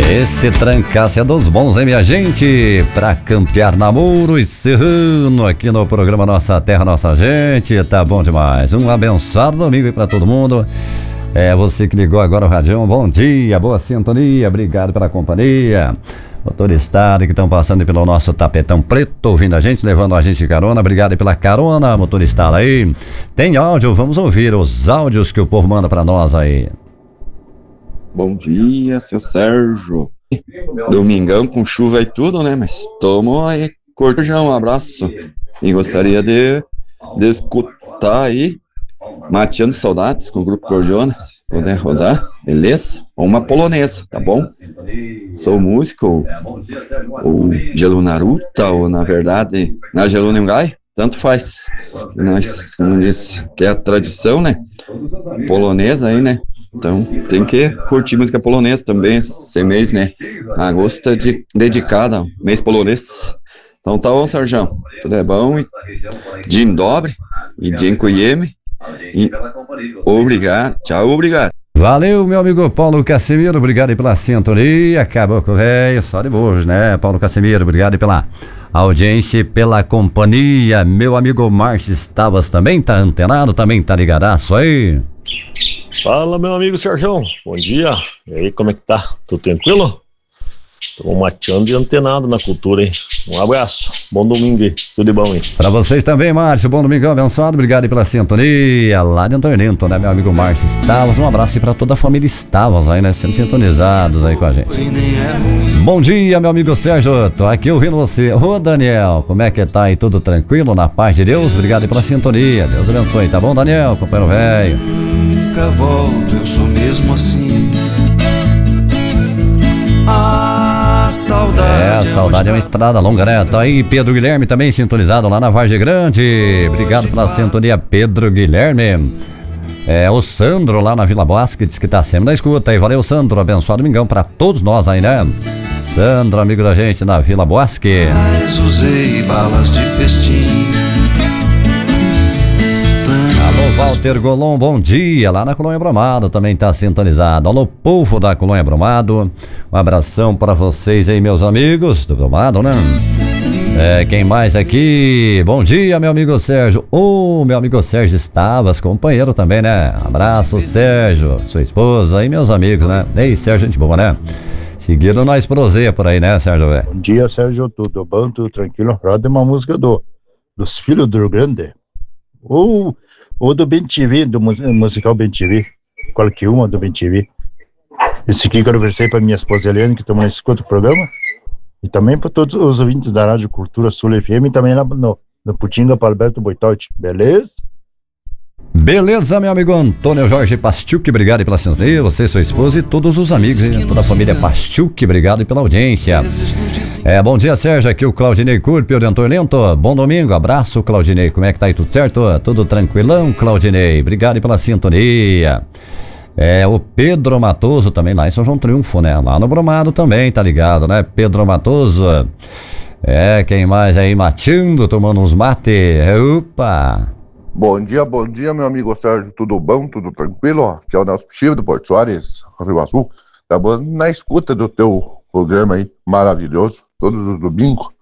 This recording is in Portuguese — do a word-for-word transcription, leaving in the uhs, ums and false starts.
Esse trancasse é dos bons, hein, minha gente? Pra campear namoro e serrano aqui no programa Nossa Terra, Nossa Gente. Tá bom demais. Um abençoado domingo aí pra todo mundo. É, você que ligou agora o radião, bom dia, boa sintonia, obrigado pela companhia. Motoristado que estão passando pelo nosso tapetão preto, ouvindo a gente, levando a gente de carona, obrigado pela carona, motoristado aí. Tem áudio, vamos ouvir os áudios que o povo manda pra nós aí. Bom dia, seu Sérgio. Domingão com chuva e tudo, né? Mas tomo aí, cortejão, um abraço. E gostaria de, de escutar aí Mateando Saudades com o Grupo Cordiona. Poder rodar, beleza? Ou uma polonesa, tá bom? Sou músico, ou, ou Gelu Naruta, ou na verdade, na Gelu Nengai, tanto faz. Nós, como disse, que é a tradição, né? Polonesa aí, né? Então, tem que curtir música polonesa também, esse mês, né? Agosto é de, dedicado ao mês polonês. Então tá bom, Sérgio. Tudo é bom. E Dzień dobry e dziękujemy. E obrigado. Tchau, obrigado. Valeu, meu amigo Paulo Casemiro, obrigado aí pela sintonia. Acabou com o velho, só de hoje, né? Paulo Casemiro, obrigado aí pela audiência, pela companhia. Meu amigo Márcio Estavas também tá antenado, também tá ligadaço aí. Fala, meu amigo Sérgio, bom dia. E aí, como é que tá? Tudo tranquilo? Tô mateando e antenado na cultura, hein? Um abraço, bom domingo aí, tudo de bom, hein? Pra vocês também, Márcio, bom domingo, abençoado, obrigado aí pela sintonia. Lá de Antônio, né, meu amigo Márcio Estavas, um abraço aí pra toda a família Estavas aí, né, sempre sintonizados aí com a gente. Bom dia, meu amigo Sérgio, tô aqui ouvindo você. Ô, Daniel, como é que tá aí, tudo tranquilo, na paz de Deus? Obrigado aí pela sintonia, Deus abençoe, tá bom, Daniel, companheiro velho? Nunca volto, eu sou mesmo assim. A saudade. É, a saudade é uma estrada longa, né? Tá aí Pedro Guilherme também sintonizado lá na Vargem Grande. Obrigado pela sintonia, Pedro Guilherme. É, o Sandro lá na Vila Bosque diz que tá sempre na escuta aí. Valeu, Sandro, abençoado domingão pra todos nós aí, né? Sandro, amigo da gente na Vila Bosque. Mas usei balas de festim. Alô, Walter Golon, bom dia, lá na Colônia Brumado também tá sintonizado. Alô, povo da Colônia Brumado, um abração para vocês aí, meus amigos do Brumado, né? É, quem mais aqui? Bom dia, meu amigo Sérgio. Ô, oh, meu amigo Sérgio Estavas, companheiro também, né? Abraço, Sérgio, sua esposa e meus amigos, né? Ei, Sérgio, gente boa, né? Seguindo nós proseia por aí, né, Sérgio? Bom dia, Sérgio, tudo bom, tudo tranquilo? Roda uma música do, dos Filhos do Rio Grande. Ou... Ou do B T V, do musical B T V. Qualquer uma do B T V. Esse aqui que eu conversei para minha esposa Helena, que também escuta o programa. E também para todos os ouvintes da Rádio Cultura Sul F M e também lá no, no Putinga para Alberto Boitotti. Beleza? Beleza, meu amigo Antônio Jorge Pastiuk, obrigado pela sintonia, você, sua esposa e todos os amigos, hein? Toda a família Pastiuk, obrigado pela audiência. É, bom dia, Sérgio, aqui o Claudinei Curpi, orientor lento, bom domingo, abraço, Claudinei, como é que tá aí, tudo certo? Tudo tranquilão, Claudinei, obrigado pela sintonia. É, o Pedro Matoso também lá em São João Triunfo, né? Lá no Brumado também, tá ligado, né? Pedro Matoso, é, quem mais aí, mateando, tomando uns mate, opa! Bom dia, bom dia, meu amigo Sérgio, tudo bom, tudo tranquilo? Aqui é o Nelson Pichivo do Porto Soares, Rio Azul. Estamos na escuta do teu programa aí, maravilhoso, todos os domingos.